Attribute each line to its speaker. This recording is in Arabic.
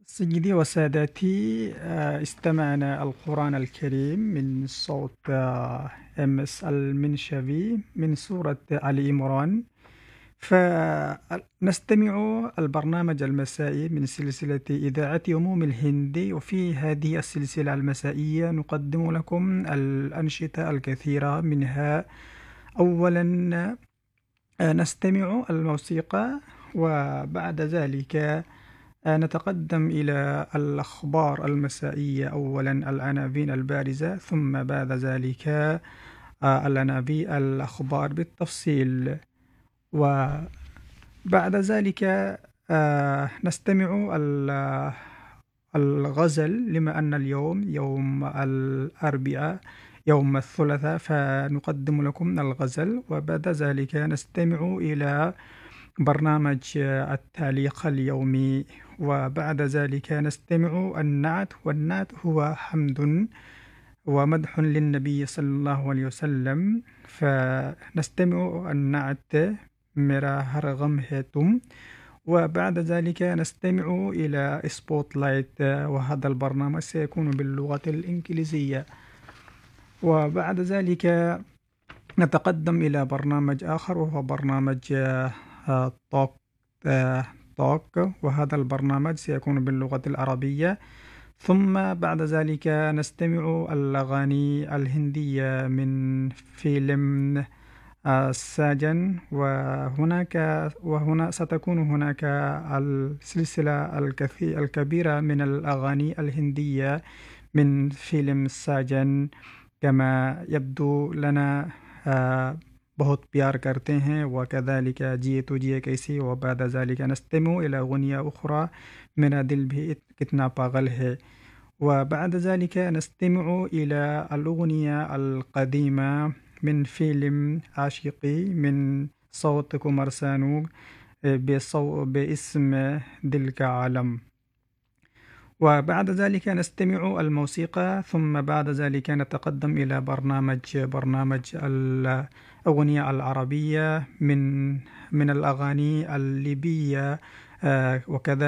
Speaker 1: سيدي وسادتي، استمعنا القرآن الكريم من صوت أمس المنشوي من سورة آل عمران. فنستمع البرنامج المسائي من سلسلة إذاعة عموم الهند، وفي هذه السلسلة المسائية نقدم لكم الأنشطة الكثيرة منها. أولا نستمع الموسيقى، وبعد ذلك نتقدم إلى الأخبار المسائية. أولا العناوين البارزة، ثم بعد ذلك العناوين الأخبار بالتفصيل، وبعد ذلك نستمع الغزل، لما أن اليوم يوم الأربعاء يوم الثلاثاء، فنقدم لكم الغزل. وبعد ذلك نستمع إلى برنامج التعليق اليومي، وبعد ذلك نستمع النعت، والنعت هو حمد ومدح للنبي صلى الله عليه وسلم. فنستمع النعت مرا هرغم هيتم. وبعد ذلك نستمع إلى سبوت لايت، وهذا البرنامج سيكون باللغة الإنجليزية. وبعد ذلك نتقدم إلى برنامج آخر، وهو برنامج توك توك، وهذا البرنامج سيكون باللغة العربية. ثم بعد ذلك نستمع الأغاني الهندية من فيلم الساجن، وهنا ستكون هناك السلسلة الكبيرة من الأغاني الهندية من فيلم الساجن. كما يبدو لنا बहुत प्यार करते हैं وكذلك जिए तुझे कैसी. وبعد ذلك نستمع إلى أغنية أخرى मेरा दिल भी कितना पागल है. وبعد ذلك نستمع إلى الأغنية القديمة من فيلم عاشقي من صوت कुमार सानू باسم दिल का आलम. وبعد ذلك نستمع الموسيقى، ثم بعد ذلك نتقدم إلى برنامج الأغنية العربية من الأغاني الليبية، وكذا